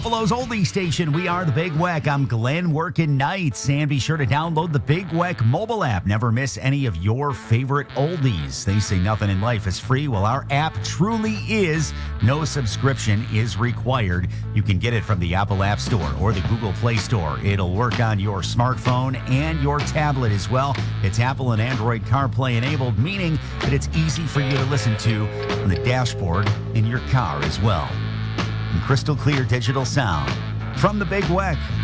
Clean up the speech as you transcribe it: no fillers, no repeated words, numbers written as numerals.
Buffalo's oldie station. We are the Big Weck. I'm Glenn working nights. And be sure to download the Big Weck mobile app. Never miss any of your favorite oldies. They say nothing in life is free. Well, our app truly is. No subscription is required. You can get it from the Apple App Store or the Google Play Store. It'll work on your smartphone and your tablet as well. It's Apple and Android CarPlay enabled, meaning that it's easy for you to listen to on the dashboard in your car as well. And crystal clear digital sound from the Big Weck.